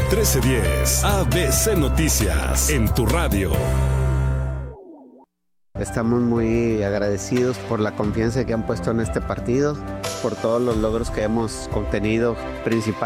1310 ABC Noticias en tu radio. Estamos muy agradecidos por la confianza que han puesto en este partido, por todos los logros que hemos obtenido, principalmente